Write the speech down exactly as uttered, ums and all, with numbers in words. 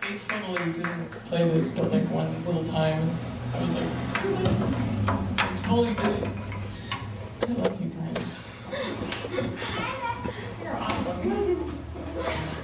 they totally didn't play this but like one little time. I was like, do this. They totally did it. I love you guys. You're awesome.